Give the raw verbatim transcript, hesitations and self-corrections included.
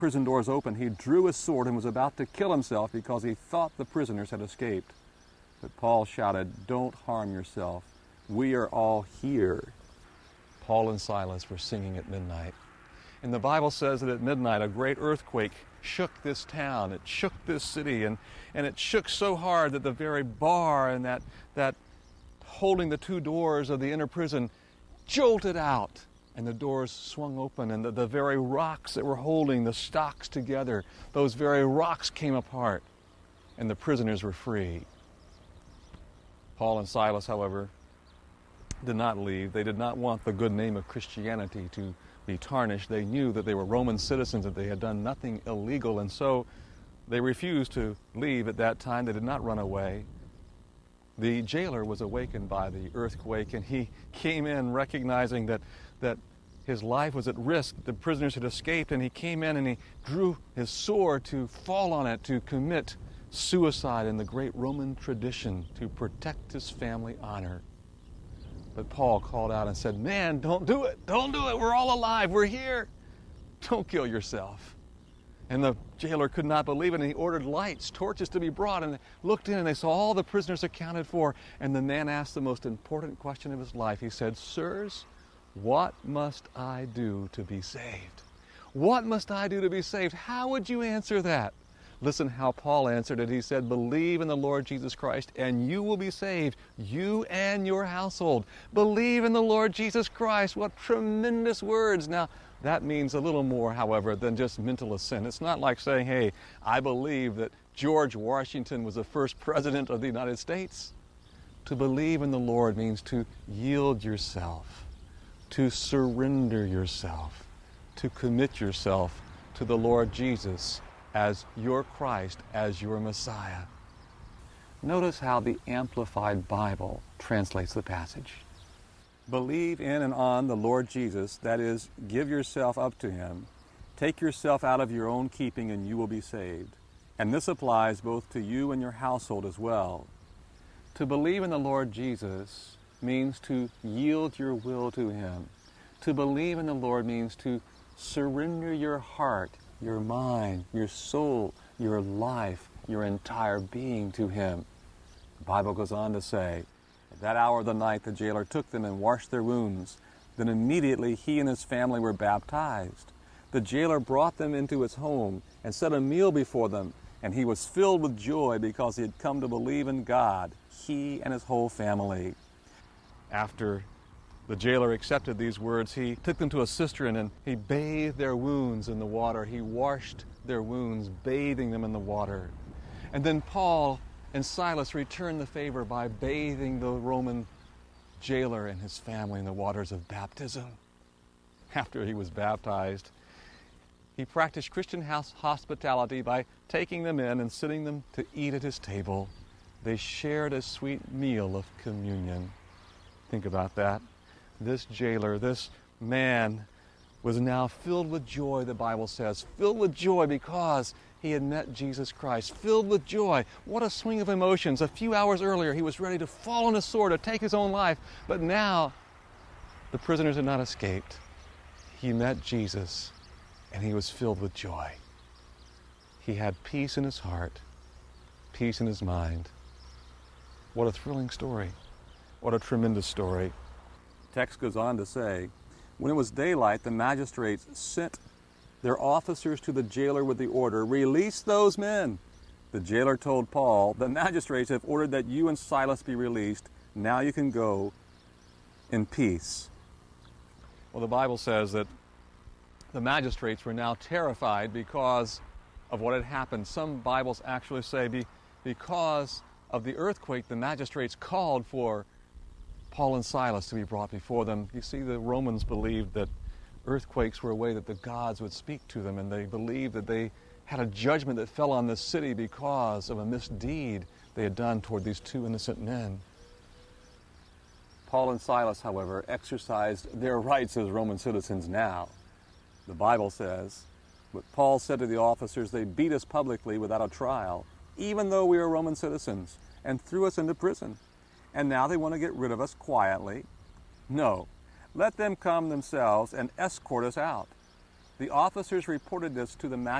prison doors open, he drew his sword and was about to kill himself because he thought the prisoners had escaped. But Paul shouted, "Don't harm yourself. We are all here." Paul and Silas were singing at midnight. And the Bible says that at midnight a great earthquake shook this town. It shook this city, and, and it shook so hard that the very bar and that, that holding the two doors of the inner prison jolted out, and the doors swung open, and the, the very rocks that were holding the stocks together, those very rocks came apart, and the prisoners were free. Paul and Silas, however, did not leave. They did not want the good name of Christianity to be tarnished. They knew that they were Roman citizens, that they had done nothing illegal, and so they refused to leave at that time. They did not run away. The jailer was awakened by the earthquake, and he came in recognizing that, that his life was at risk. The prisoners had escaped, and he came in and he drew his sword to fall on it, to commit suicide in the great Roman tradition, to protect his family honor. But Paul called out and said, "Man, don't do it. Don't do it. We're all alive. We're here. Don't kill yourself." And the jailer could not believe it, and he ordered lights, torches to be brought, and they looked in and they saw all the prisoners accounted for. And the man asked the most important question of his life. He said, "Sirs, what must I do to be saved? What must I do to be saved?" How would you answer that? Listen how Paul answered it. He said, "Believe in the Lord Jesus Christ, and you will be saved, you and your household." Believe in the Lord Jesus Christ. What tremendous words. Now, that means a little more, however, than just mental assent. It's not like saying, "Hey, I believe that George Washington was the first president of the United States." To believe in the Lord means to yield yourself, to surrender yourself, to commit yourself to the Lord Jesus as your Christ, as your Messiah. Notice how the Amplified Bible translates the passage. Believe in and on the Lord Jesus, that is, give yourself up to Him. Take yourself out of your own keeping and you will be saved. And this applies both to you and your household as well. To believe in the Lord Jesus means to yield your will to Him. To believe in the Lord means to surrender your heart, your mind, your soul, your life, your entire being to Him. The Bible goes on to say, "At that hour of the night the jailer took them and washed their wounds. Then immediately he and his family were baptized. The jailer brought them into his home and set a meal before them, and he was filled with joy because he had come to believe in God, he and his whole family." After the jailer accepted these words, he took them to a cistern and he bathed their wounds in the water. He washed their wounds, bathing them in the water. And then Paul and Silas returned the favor by bathing the Roman jailer and his family in the waters of baptism. After he was baptized, he practiced Christian house hospitality by taking them in and sitting them to eat at his table. They shared a sweet meal of communion. Think about that. This jailer, this man, was now filled with joy, the Bible says. Filled with joy because he had met Jesus Christ. Filled with joy. What a swing of emotions. A few hours earlier, he was ready to fall on his sword, to take his own life. But now, the prisoners had not escaped. He met Jesus, and he was filled with joy. He had peace in his heart, peace in his mind. What a thrilling story. What a tremendous story. The text goes on to say, when it was daylight, the magistrates sent their officers to the jailer with the order, "Release those men." The jailer told Paul, "The magistrates have ordered that you and Silas be released. Now you can go in peace." Well, the Bible says that the magistrates were now terrified because of what had happened. Some Bibles actually say be, because of the earthquake, the magistrates called for Paul and Silas to be brought before them. You see, the Romans believed that earthquakes were a way that the gods would speak to them, and they believed that they had a judgment that fell on this city because of a misdeed they had done toward these two innocent men. Paul and Silas, however, exercised their rights as Roman citizens now. The Bible says, but Paul said to the officers, "They beat us publicly without a trial, even though we are Roman citizens, and threw us into prison. And now they want to get rid of us quietly. No, let them come themselves and escort us out." The officers reported this to the